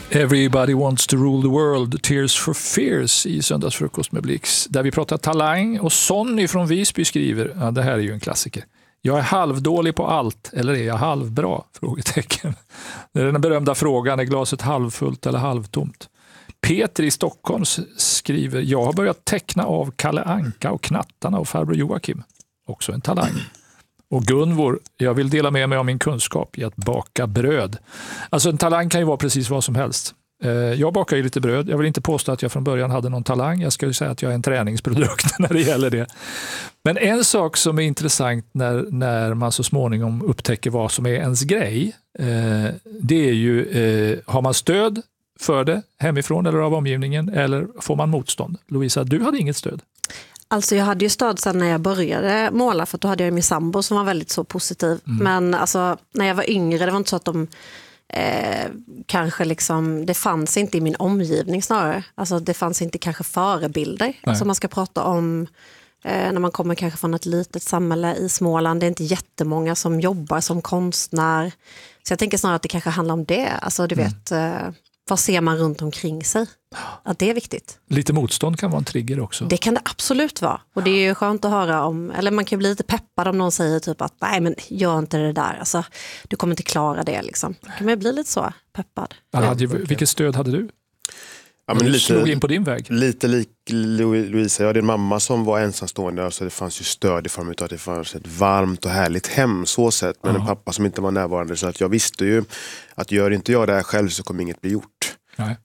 Everybody wants to rule the world, Tears for Fears i Söndagsfrukost med Blix. Där vi pratar talang och Sonny från Visby skriver, ja, det här är ju en klassiker. Jag är halvdålig på allt, eller är jag halvbra? Frågetecken. Det är den berömda frågan, är glaset halvfullt eller halvtomt? Peter i Stockholm skriver, jag har börjat teckna av Kalle Anka och Knattarna och farbror Joakim. Också en talang. Och Gunvor, jag vill dela med mig av min kunskap i att baka bröd. Alltså en talang kan ju vara precis vad som helst. Jag bakar ju lite bröd. Jag vill inte påstå att jag från början hade någon talang. Jag ska ju säga att jag är en träningsprodukt när det gäller det. Men en sak som är intressant när man så småningom upptäcker vad som är ens grej, det är ju, har man stöd för det hemifrån eller av omgivningen, eller får man motstånd? Lovisa, du hade inget stöd. Alltså jag hade ju stöd sen när jag började måla, för då hade jag min sambo som var väldigt så positiv. Men alltså när jag var yngre, det var inte så att de kanske liksom, det fanns inte i min omgivning snarare. Alltså det fanns inte kanske förebilder. Alltså man ska prata om när man kommer kanske från ett litet samhälle i Småland, det är inte jättemånga som jobbar som konstnär. Så jag tänker snarare att det kanske handlar om det. Alltså du vet, vad ser man runt omkring sig? Att det är viktigt. Lite motstånd kan vara en trigger också. Det kan det absolut vara. Och det är ju skönt att höra om, eller man kan bli lite peppad om någon säger typ att nej men gör inte det där. Alltså, du kommer inte klara det liksom. Då kan man bli lite så peppad. Vilket stöd hade du? Ja, men du slog in på din väg. Lite lik Louisa. Jag hade en mamma som var ensamstående. Alltså det fanns ju stöd i form av att det fanns ett varmt och härligt hem så sett. Men en pappa som inte var närvarande. Så att jag visste ju att gör inte jag det här själv så kommer inget bli gjort. Nej.